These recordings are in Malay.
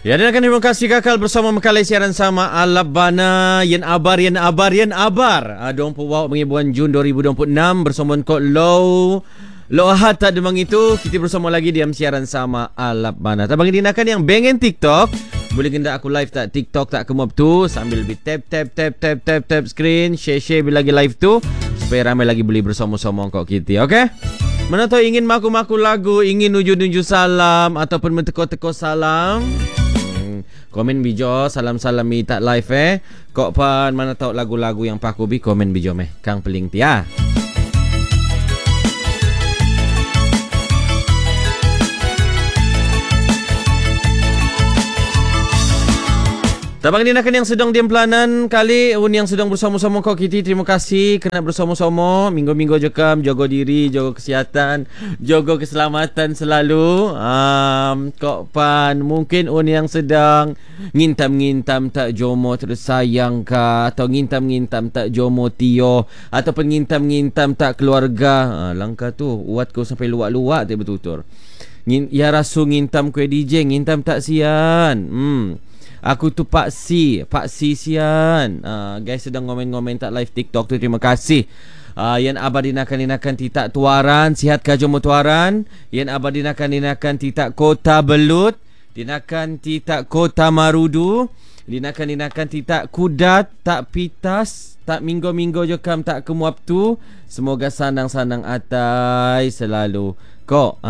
Ya, dan terima kasih kakal bersama mekalai siaran sama Alabana Yen Abar. Dong puwak mengibuan Jun 2026 bersama kod Lo Ahad tak demang itu. Kita bersama lagi diam siaran sama Alabana. Tak bagi dinakan yang bengen TikTok. Boleh kena aku live tak TikTok tak kemop tu sambil lebih tap screen, share bila lagi live tu supaya ramai lagi boleh bersama-sama kok kita, okey? Mana tahu ingin maku-maku lagu, ingin nuju-nuju salam ataupun menteko-teko salam. Komen bijo salam-salam mi tak live kok pan mana tahu lagu-lagu yang paku bi komen bijo kang peling tia. Tabang dinakan yang sedang diam pelanan kali yang sedang bersama-sama kau kita, terima kasih kena bersama-sama minggu-minggu jekam jaga diri, jaga kesihatan, jaga keselamatan selalu. Kok pan mungkin yang sedang ngintam-ngintam tak jomo tersayang ka, atau ngintam-ngintam tak jomo tio, ataupun ngintam-ngintam tak keluarga. Langkah tu uat kau sampai luak-luak tak betul-betul. Ya rasu ngintam kue DJ, ngintam tak sian. Aku tu Pak Si sian. Guys sedang ngomen-ngomen tak live TikTok tu, terima kasih. Yang abadinakan titak tuaran, sihat ka jomo tuaran. Yang abadinakan titak kota belut, dinakan titak kota marudu, dinakan titak kudat, tak pitas, tak minggu-minggu jokam tak kemuap tu. Semoga sanang-sanang atai selalu. Kok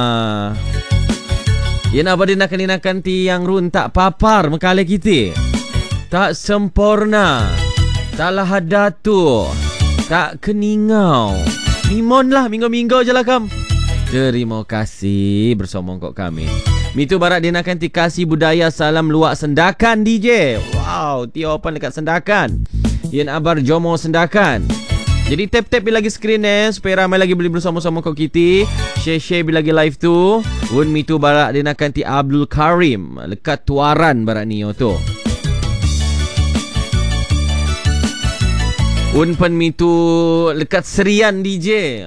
Yang abadinakan tiang run tak papar mekale kita. Tak sempurna, tak lahadatu, tak keningau. Mimon lah minggu-minggu je lah kam. Terima kasih bersama kok kami. Mitu barat dinakan ti kasih budaya salam luak sendakan DJ. Wow, tio open dekat sendakan. Yen abar jomo sendakan. Jadi tap-tap bila lagi screen supaya ramai lagi boleh bersama-sama kau kita. Share bila lagi live tu. Un mitu barak dinakan ti Abdul Karim lekat tuaran barak ni tu. Un pen mitu lekat serian DJ.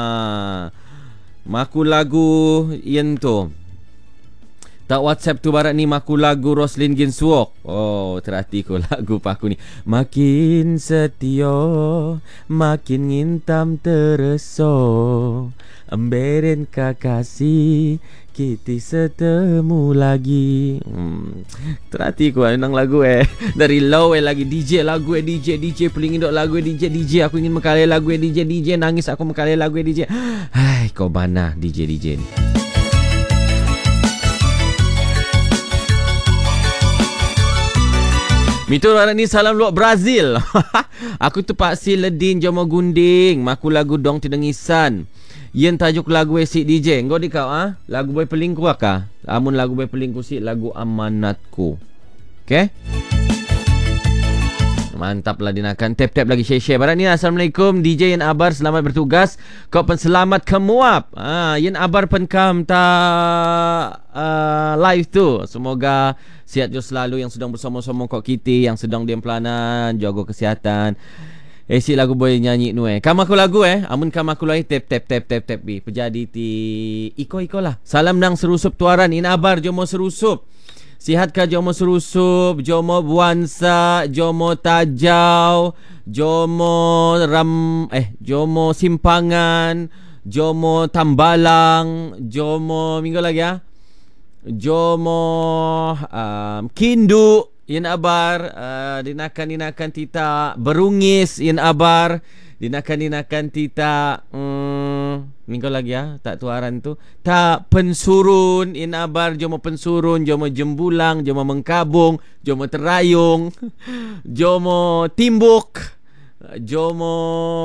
Maku lagu yen tu. Tak WhatsApp tu barat ni maku lagu Roslyn Ginsuok. Oh, terhati ko lagu paku ni. Makin setia, makin ngintam tereso. Emberen kakasi, kita setemu lagi. Terhati ko nang lagu Dari low lagi DJ lagu DJ peling indok lagu DJ. Aku ingin mekalai lagu DJ. Nangis aku mekalai lagu DJ. Hai, kau mana DJ ni. Mitu orang ni salam luak Brazil. Aku tu Pak Si Ledin Jomo Gunding. Maku lagu dong tidengisan. Yen tajuk lagu si DJ. Engkau di kau lagu boy pelingku kah? Amun lagu boy pelingku si lagu Amanatku. Okay? Mantap lah dinakan. Tap-tap lagi share-share. Barat ni Assalamualaikum DJ Yen Abar, selamat bertugas. Kau pen selamat kemuap. Yen Abar pen kam ta live tu. Semoga sihat jo selalu yang sedang bersama-sama kau kita, yang sedang diam pelanan, jaga kesihatan. Si lagu boy nyanyi nu Kam aku lagu amun kam aku lagu tap bi. Pejadi ti iko lah. Salam nang serusup tuaran Yen Abar jomo serusup. Sihat ka jomo serusup, jomo buansa, jomo tajau, jomo simpangan, jomo tambalang, jomo minggu lagi jomo kindu Yen Abar, dinakan tita berungis Yen Abar, dinakan tita minggu lagi tak tuaran tu, tak pensurun Yen Abar, jomo pensurun, jomo jembulang, jomo mengkabung, jomo terayung, jomo timbuk, jomo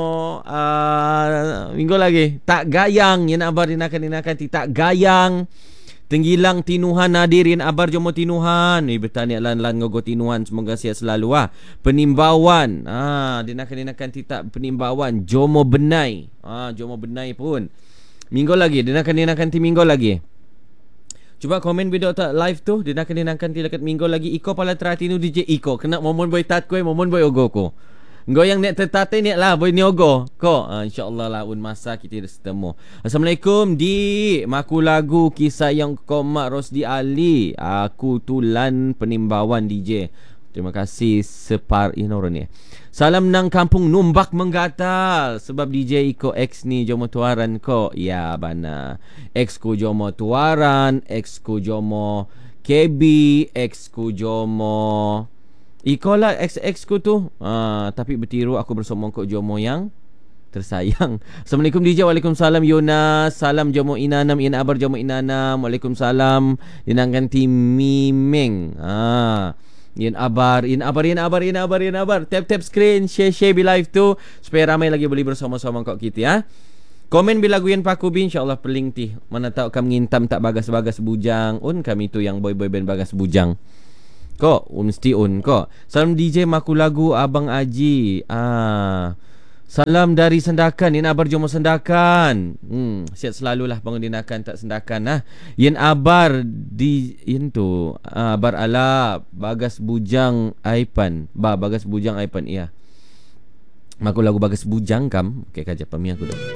minggu lagi tak gayang Yen Abar, dinakan tita gayang. Tenggilang tinuhan nadir Yen Abar jomo tinuhan. Bertanya lan ngogo tinuhan, semoga sihat selalu Penimbawan. Dinakan titak penimbawan jomo benai. Jomo benai pun. Minggu lagi dinakan ti minggu lagi. Cuba komen video tak live tu. Dinakan ti dekat minggu lagi. Iko pala teratinu DJ Iko. Kena momon boy tat ko, momon boy ogo ko. Goyang nek tertate ni lah boy niogo. Ko insyaallah lah un masa kita bertemu. Assalamualaikum di maku lagu kisah yang komak Rosdi Ali. Aku tulan penimbawan DJ. Terima kasih separ ni. Salam nang kampung Numbak Menggatal. Sebab DJ Iko X ni jomo tuaran ko. Ya bana. X ku jomo tuaran, X ku jomo KB, X ku jomo Iko lah XX ku tu. Tapi bertiru aku bersama kau jomo yang tersayang. Assalamualaikum DJ. Waalaikumsalam Yonas. Salam jomo Inanam, Ian Abar jomo Inanam. Waalaikumsalam. Dinangkan tim Mimeng. Ian Abar. Tap screen, share be live tu supaya ramai lagi boleh bersama-sama kau kita ya. Komen bila lagu yang paku bin insyaallah peling ti. Mana tahu kami ngintam tak bagas-bagas bujang. Kami tu yang boy band bagas bujang. Kok mesti kok. Salam DJ maku lagu Abang Aji. Salam dari Sendakan. Yen Abar jomo Sendakan. Sihat selalulah bangun dinakan tak Sendakan Yen Abar di tu Abar ala bagas bujang Aipan. Bagas bujang Aipan iya. Maku lagu bagas bujang kam. Okey kaja pami aku dong.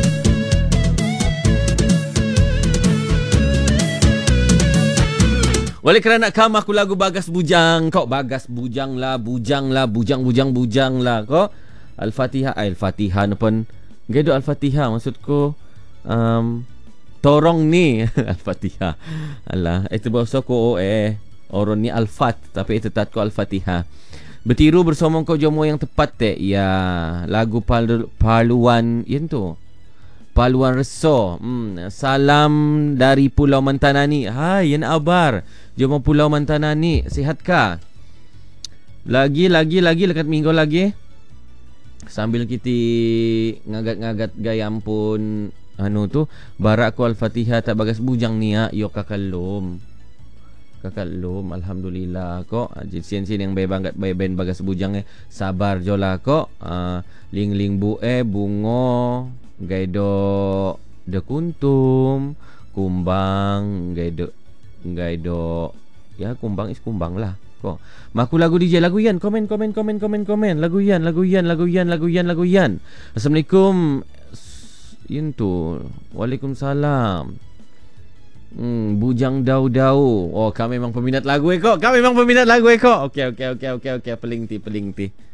Oleh kerana kam aku lagu bagas bujang. Kok bagas bujang lah, bujang lah. Kok Al-Fatihah, Al-Fatihah pun gedo Al-Fatihah maksudku torong ni Al-Fatihah. Alah, itu bahasa ko orang ni Al-Fat tapi itu tat ko Al-Fatihah. Bertiru bersama kau jomo yang tepat ya. Lagu Paluan yen tu. Paluan Reso. Salam dari Pulau Mantanani. Hai Yen Abar. Jomo Pulau Mantanani. Sihat kah? Lagi lekat minggu lagi. Sambil kita ngagat-ngagat gayam pun tu barak ku Al-Fatihah tak bagas bujang ni yo kakalum. Alhamdulillah kok. Sien-sien yang banget ben bagas bujang sabar jola kok. Ling bu bungo gaido de kuntum kumbang gaido ya kumbang is kumbang lah kok. Maku lagu DJ lagu yan komen lagu yan. Assalamualaikum tu. Waalaikumsalam. Bujang dau. Kami memang peminat lagu kok. Okey peling ti.